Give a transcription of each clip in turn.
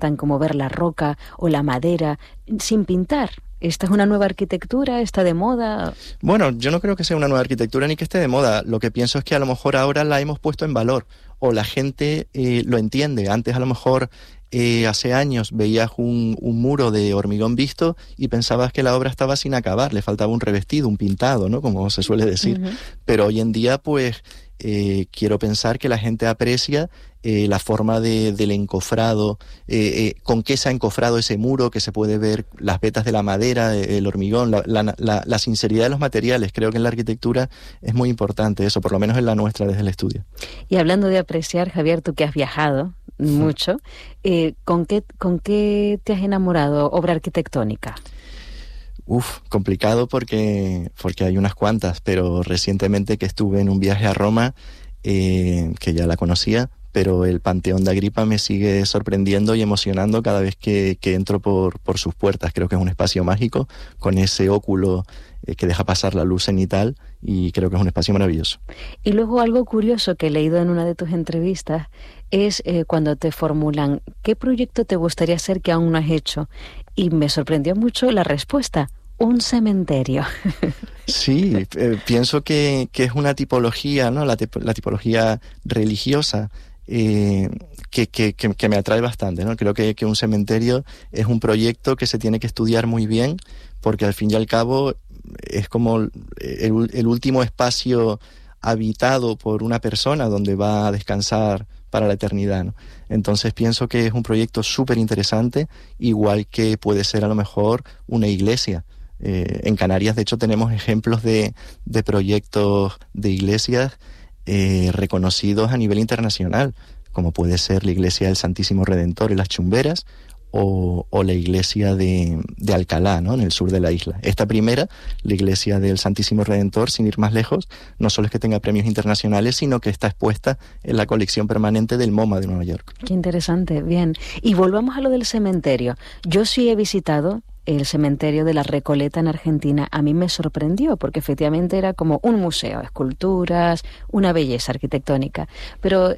impactan, como ver la roca o la madera, sin pintar. ¿Esta es una nueva arquitectura? ¿Está de moda? Bueno, yo no creo que sea una nueva arquitectura ni que esté de moda. Lo que pienso es que a lo mejor ahora la hemos puesto en valor o la gente lo entiende. Antes a lo mejor hace años veías un muro de hormigón visto y pensabas que la obra estaba sin acabar, le faltaba un revestido, un pintado, ¿no? Como se suele decir. Uh-huh. Pero hoy en día, pues, quiero pensar que la gente aprecia la forma del encofrado, con qué se ha encofrado ese muro, que se puede ver las vetas de la madera, el hormigón, la sinceridad de los materiales. Creo que en la arquitectura es muy importante eso, por lo menos en la nuestra desde el estudio. Y hablando de apreciar, Javier, tú que has viajado mucho, ¿con qué te has enamorado obra arquitectónica? Complicado porque hay unas cuantas, pero recientemente que estuve en un viaje a Roma, que ya la conocía, pero el Panteón de Agripa me sigue sorprendiendo y emocionando cada vez que entro por sus puertas. Creo que es un espacio mágico, con ese óculo que deja pasar la luz cenital, y creo que es un espacio maravilloso. Y luego algo curioso que he leído en una de tus entrevistas es cuando te formulan ¿qué proyecto te gustaría hacer que aún no has hecho? Y me sorprendió mucho la respuesta: un cementerio. Sí, pienso que es una tipología, ¿no? La tipología religiosa que me atrae bastante, ¿no? Creo que un cementerio es un proyecto que se tiene que estudiar muy bien, porque al fin y al cabo es como el último espacio habitado por una persona donde va a descansar para la eternidad, ¿no? Entonces pienso que es un proyecto súper interesante, igual que puede ser a lo mejor una iglesia. En Canarias, de hecho, tenemos ejemplos de proyectos de iglesias reconocidos a nivel internacional, como puede ser la iglesia del Santísimo Redentor en Las Chumberas o la iglesia de Alcalá, ¿no? En el sur de la isla. Esta primera, la iglesia del Santísimo Redentor, sin ir más lejos, no solo es que tenga premios internacionales, sino que está expuesta en la colección permanente del MoMA de Nueva York. Qué interesante, bien. Y volvamos a lo del cementerio. Yo sí he visitado el cementerio de la Recoleta en Argentina. A mí me sorprendió porque efectivamente era como un museo, esculturas, una belleza arquitectónica. Pero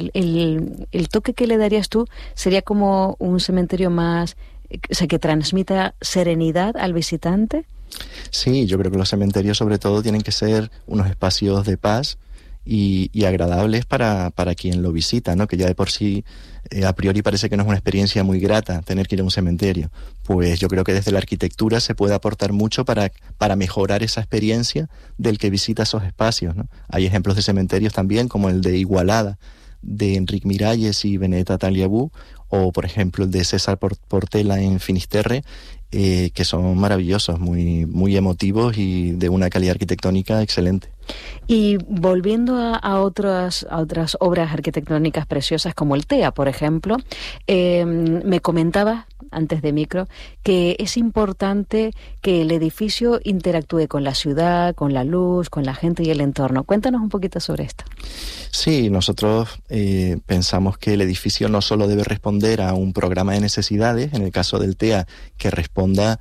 el toque que le darías tú sería como un cementerio más, o sea, que transmita serenidad al visitante. Sí, yo creo que los cementerios sobre todo tienen que ser unos espacios de paz y agradables para quien lo visita, ¿no? Que ya de por sí a priori parece que no es una experiencia muy grata tener que ir a un cementerio. Pues yo creo que desde la arquitectura se puede aportar mucho para mejorar esa experiencia del que visita esos espacios, ¿no? Hay ejemplos de cementerios también, como el de Igualada, de Enric Miralles y Benedetta Tagliabue, o por ejemplo el de César Portela en Finisterre, que son maravillosos, muy, muy emotivos y de una calidad arquitectónica excelente. Y volviendo a otras obras arquitectónicas preciosas como el TEA, por ejemplo, me comentabas antes de micro que es importante que el edificio interactúe con la ciudad, con la luz, con la gente y el entorno. Cuéntanos un poquito sobre esto. Sí, nosotros pensamos que el edificio no solo debe responder a un programa de necesidades, en el caso del TEA, que responda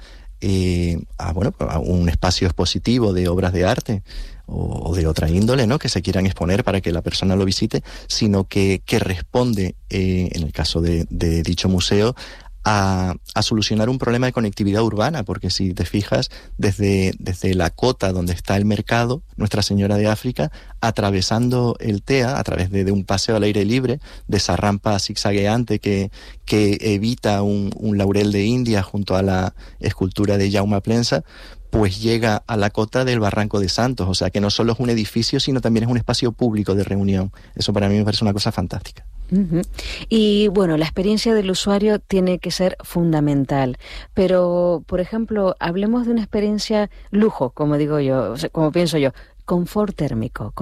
a un espacio expositivo de obras de arte o de otra índole, ¿no?, que se quieran exponer para que la persona lo visite, sino que responde, en el caso de dicho museo, a solucionar un problema de conectividad urbana, porque si te fijas, desde la cota donde está el mercado, Nuestra Señora de África, atravesando el TEA, a través de un paseo al aire libre, de esa rampa zigzagueante que evita un laurel de India junto a la escultura de Jaume Plensa, pues llega a la cota del Barranco de Santos. O sea que no solo es un edificio, sino también es un espacio público de reunión. Eso para mí me parece una cosa fantástica. Uh-huh. Y bueno, la experiencia del usuario tiene que ser fundamental, pero por ejemplo, hablemos de una experiencia lujo, como digo yo, o sea, como pienso yo, confort térmico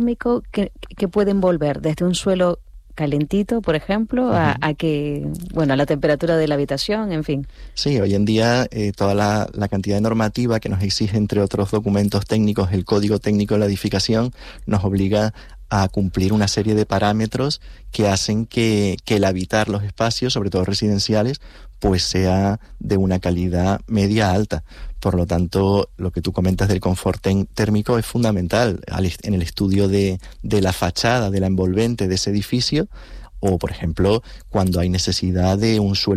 que puede envolver desde un suelo calentito, por ejemplo, a la temperatura de la habitación, en fin. Sí, hoy en día toda la cantidad de normativa que nos exige, entre otros documentos técnicos, el Código Técnico de la Edificación, nos obliga a cumplir una serie de parámetros que hacen que el habitar los espacios, sobre todo residenciales, pues sea de una calidad media alta. Por lo tanto, lo que tú comentas del confort térmico es fundamental en el estudio de la fachada, de la envolvente de ese edificio, o, por ejemplo, cuando hay necesidad de un suelo